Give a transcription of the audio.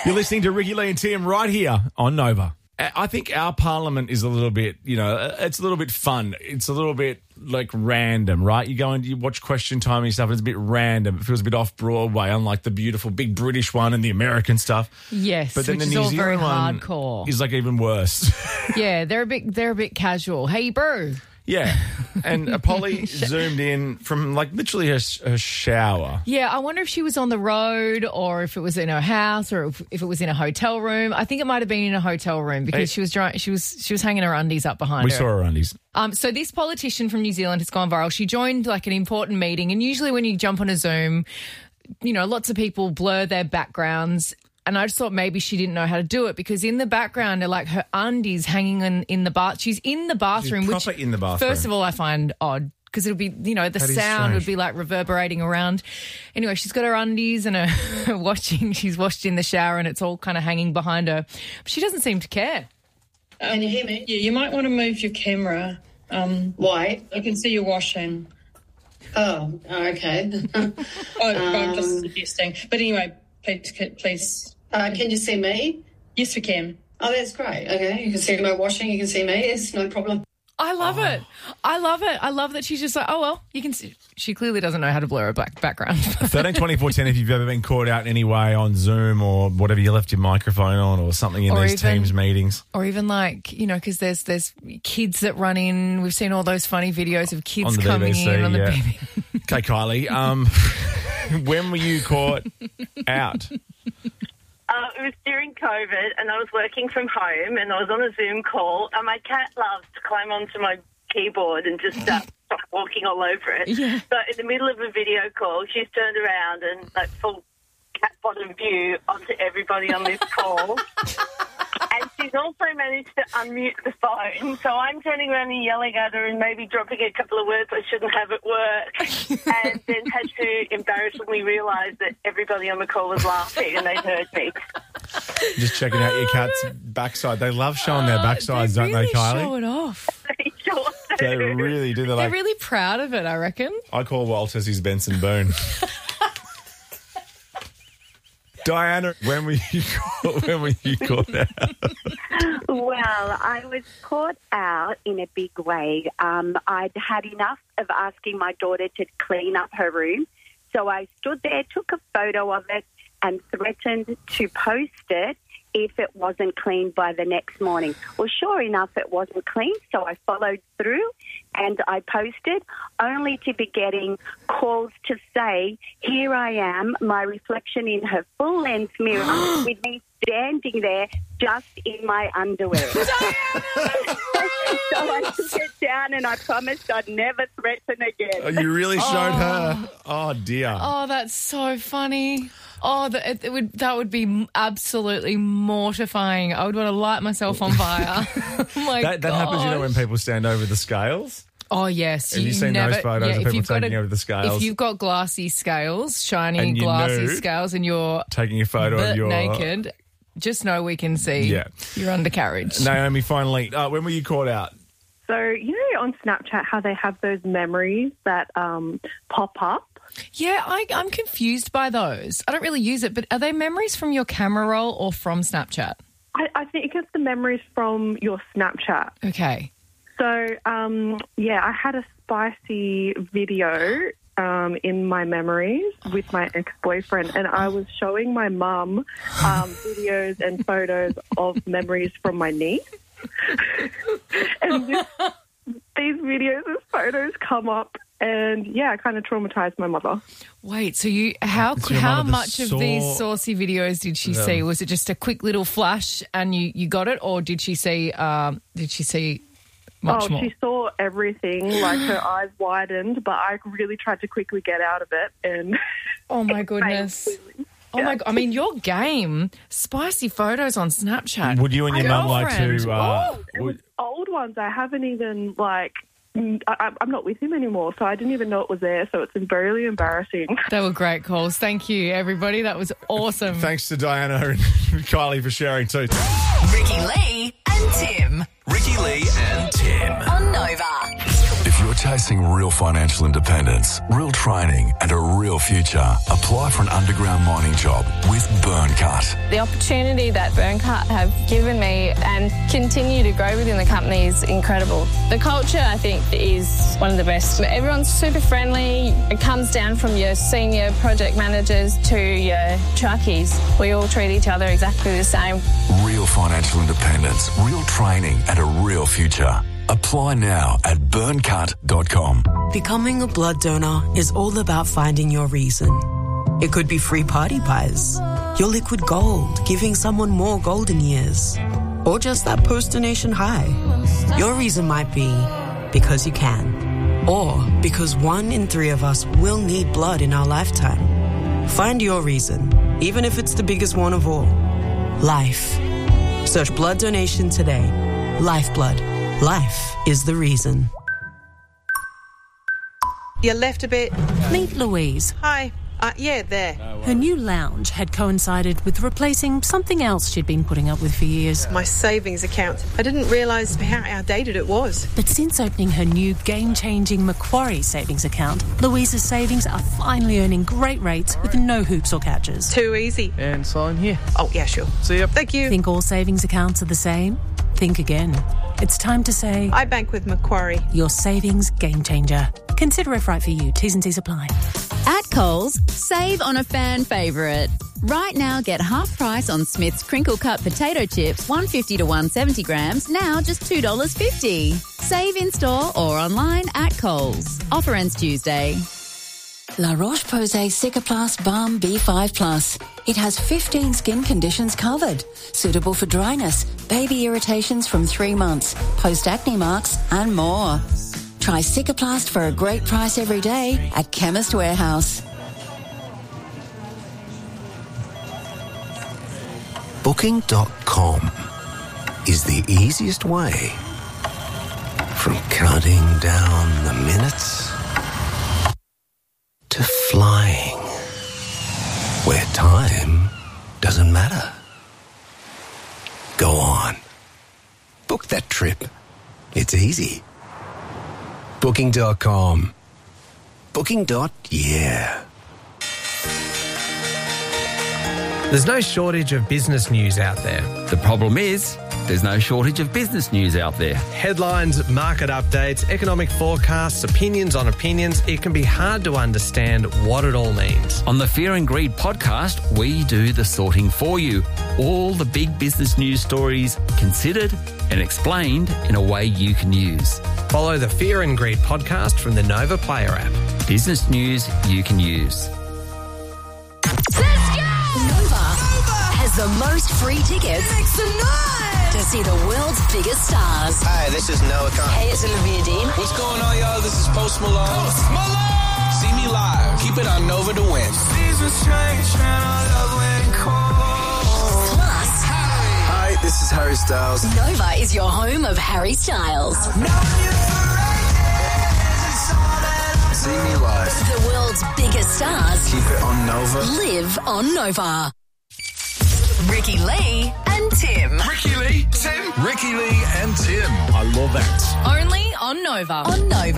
You're listening to Ricky Lee and Tim right here on Nova. I think our parliament is a little bit, it's a little bit fun. It's a little bit like random, right? You go and you watch Question Time and stuff and it's a bit random. It feels a bit off Broadway, unlike the beautiful big British one and the American stuff. Yes, but then which the is New all very Zealand one hardcore. is like even worse. Yeah, they're a bit casual. Hey, bro. Yeah, and Polly zoomed in from like literally her shower. Yeah, I wonder if she was on the road or if it was in her house or if it was in a hotel room. I think it might have been in a hotel room because she was hanging her undies up behind her. We saw her undies. So this politician from New Zealand has gone viral. She joined like an important meeting, and usually when you jump on a Zoom, lots of people blur their backgrounds. And I just thought maybe she didn't know how to do it because in the background are like her undies hanging in the bath. She's in the bathroom. She's proper in the bathroom. First of all, I find odd because it'll be, the That is sound would strange. be like reverberating around. Anyway, she's got her undies and she's washed in the shower and it's all kind of hanging behind her. But she doesn't seem to care. Can you hear me? Yeah, you might want to move your camera. Why? I can see you washing. Oh, okay. I'm just suggesting. But anyway, please. Can you see me? Yes, we can. Oh, that's great. Okay, you can see my washing, you can see me. It's no problem. I love it. I love it. I love that she's just like, oh, well, you can see. She clearly doesn't know how to blur a background. 13 24 10 if you've ever been caught out in any way on Zoom or whatever, you left your microphone on or something in these Teams meetings. Or even like, because there's kids that run in. We've seen all those funny videos of kids coming BBC, in on the yeah. BBC. Okay, Kylie, when were you caught out? It was during COVID and I was working from home and I was on a Zoom call and my cat loves to climb onto my keyboard and just start walking all over it. Yeah. So in the middle of a video call, she's turned around and like full cat bottom view onto everybody on this call. And she's also managed to unmute the phone. So I'm turning around and yelling at her and maybe dropping a couple of words I shouldn't have at work. And then had to embarrassingly realise that everybody on the call was laughing and they'd heard me. Just checking out your cat's backside. They love showing their backsides, don't they, Kylie? They show it off. They sure do. They really do. They're really proud of it, I reckon. I call Walters his Benson Boone. Diana, when were you caught out? Well, I was caught out in a big way. I'd had enough of asking my daughter to clean up her room. So I stood there, took a photo of it and threatened to post it if it wasn't cleaned by the next morning. Well, sure enough, it wasn't clean, so I followed through and I posted, only to be getting calls to say, here I am, my reflection in her full-length mirror with me standing there just in my underwear. So I took it down and I promised I'd never threaten again. Oh, you really showed her. Oh, dear. Oh, that's so funny. Oh, that would be absolutely mortifying. I would want to light myself on fire. Oh my that happens, when people stand over the scales. Oh, yes. Have you seen those photos of people taking over the scales? If you've got glassy scales, shiny And you glassy knew, scales, and you're taking a photo of your naked, just know we can see your undercarriage. Naomi, finally, when were you caught out? So, on Snapchat how they have those memories that pop up? Yeah, I'm confused by those. I don't really use it, but are they memories from your camera roll or from Snapchat? I think it's the memories from your Snapchat. Okay. So, I had a spicy video in my memories with my ex-boyfriend, and I was showing my mum videos and photos of memories from my niece. And these videos and photos come up, and it kind of traumatized my mother. Wait, so how much of these saucy videos did she see? Was it just a quick little flash and you got it, or did she see much more? She saw everything, like her eyes widened, but I really tried to quickly get out of it. And oh my goodness. Oh my God. I mean, your game, spicy photos on Snapchat. Would you and your mum like to... it was old ones. I haven't even, I'm not with him anymore, so I didn't even know it was there, so it's very embarrassing. They were great calls. Thank you, everybody. That was awesome. Thanks to Diana and Kylie for sharing too. Ricky Lee and Tim. Ricky Lee and Tim. On Nova. If you're chasing real financial independence, real training and a real future, apply for an underground mining job with Burncut. The opportunity that Burncut have given me and continue to grow within the company is incredible. The culture, I think, is one of the best. Everyone's super friendly. It comes down from your senior project managers to your truckies. We all treat each other exactly the same. Real financial independence, real training and a real future. Apply now at burncut.com. Becoming a blood donor is all about finding your reason. It could be free party pies, your liquid gold, giving someone more golden years, or just that post-donation high. Your reason might be because you can, or because 1 in 3 of us will need blood in our lifetime. Find your reason, even if it's the biggest one of all. Life. Search blood donation today. Lifeblood. Life is the reason. You left a bit. Meet Louise. Hi. Yeah, there. Her new lounge had coincided with replacing something else she'd been putting up with for years. My savings account. I didn't realise how outdated it was. But since opening her new game-changing Macquarie savings account, Louise's savings are finally earning great rates with no hoops or catches. Too easy. And sign here. Oh, yeah, sure. See ya. Thank you. Think all savings accounts are the same? Think again. It's time to say... I bank with Macquarie. Your savings game changer. Consider if right for you. T's and C's apply. At Coles, save on a fan favourite. Right now, get half price on Smith's crinkle cut potato chips, 150 to 170 grams, now just $2.50. Save in store or online at Coles. Offer ends Tuesday. La Roche-Posay Cicaplast Balm B5 Plus. It has 15 skin conditions covered. Suitable for dryness, baby irritations from 3 months, post-acne marks and more. Try Cicaplast for a great price every day at Chemist Warehouse. Booking.com is the easiest way from counting down the minutes to flying, where time doesn't matter. Go on. Book that trip. It's easy. Booking.com. Booking.yeah. There's no shortage of business news out there. The problem is, there's no shortage of business news out there. Headlines, market updates, economic forecasts, opinions on opinions. It can be hard to understand what it all means. On the Fear and Greed podcast, we do the sorting for you. All the big business news stories considered and explained in a way you can use. Follow the Fear and Greed podcast from the Nova Player app. Business news you can use. Nova has the most free tickets to see the world's biggest stars. Hi, this is Noah Khan. Hey, it's Olivia Dean. What's going on, y'all? This is Post Malone. Post Malone! See me live. Keep it on Nova to win. Seasons change, and I love when it cold. Plus, hi, this is Harry Styles. Nova is your home of Harry Styles. See me live. The world's biggest stars. Keep it on Nova. Live on Nova. Ricky Lee and Tim. Ricky Lee, Tim. Ricky Lee and Tim. I love that. Only on Nova. On Nova.